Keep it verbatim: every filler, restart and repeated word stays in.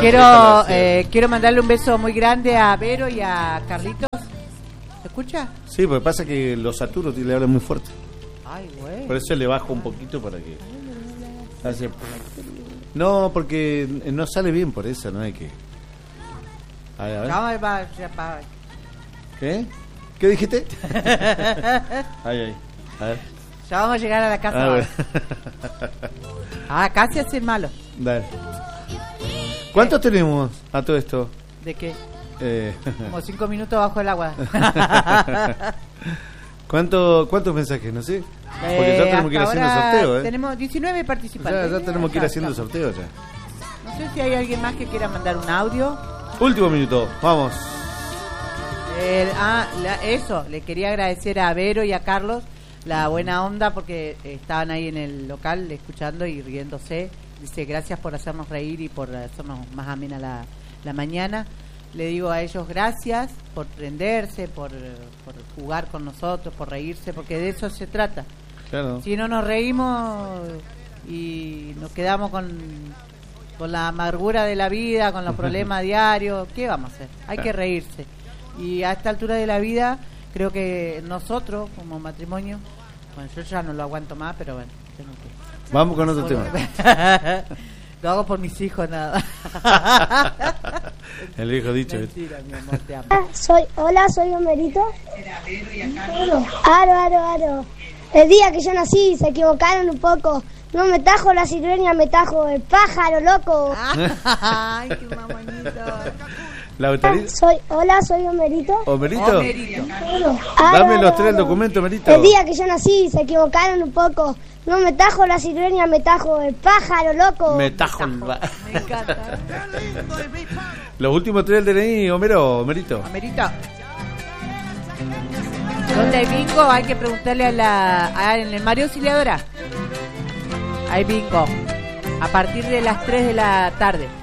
quiero eh, quiero mandarle un beso muy grande a Vero y a Carlitos. ¿Se escucha? Sí, porque pasa que los saturos le hablan muy fuerte. Ay, güey. Por eso le bajo un poquito para que hace... No, porque no sale bien por eso, no hay que... A ver, a ver. No, va, ya, va. ¿Qué? ¿Qué dijiste? Ay, ay. A ver. Ya vamos a llegar a la casa. A ver. Ah, casi hace malo. Dale. ¿Cuántos tenemos a todo esto? ¿De qué? Eh... Como cinco minutos bajo el agua. ¿Cuánto, ¿Cuántos mensajes? No sé. Porque Eh, ya tenemos que ir haciendo sorteo, ¿eh? Tenemos diecinueve participantes. Ya, ya tenemos que ir haciendo sorteo ya. No sé si hay alguien más que quiera mandar un audio. Último minuto, vamos. Eh, ah, la, eso, le quería agradecer a Vero y a Carlos la buena onda porque estaban ahí en el local escuchando y riéndose. Dice, gracias por hacernos reír y por hacernos más amena la, la mañana. Le digo a ellos gracias por prenderse, por, por jugar con nosotros, por reírse, porque de eso se trata. Claro. Si no nos reímos y nos quedamos con, con la amargura de la vida, con los problemas diarios, ¿qué vamos a hacer? Hay que reírse. Y a esta altura de la vida, creo que nosotros, como matrimonio, bueno, yo ya no lo aguanto más, pero bueno, tengo que... Vamos con otro bueno, tema. Lo hago por mis hijos, nada. El viejo dicho. Mentira, mi amor, te amo. Ah, soy, hola, soy Homerito. Aro, aro, aro. El día que yo nací se equivocaron un poco. No me tajo la sirena, me tajo el pájaro loco. Ay, qué mamonito. Lautarito. Soy, hola, soy Homerito. ¿Homerito? Homerito. Aro, Dame los aro, tres el aro. documento, Homerito. El día que yo nací se equivocaron un poco. No me tajo la sirena, me tajo el pájaro loco. Me tajo el... Me encanta. Los últimos tres del D N I, Homero, Homerito. Homerito. ¿Dónde hay bingo? Hay que preguntarle a la... a- en el Mario Auxiliadora. Hay bingo. A partir de las tres de la tarde.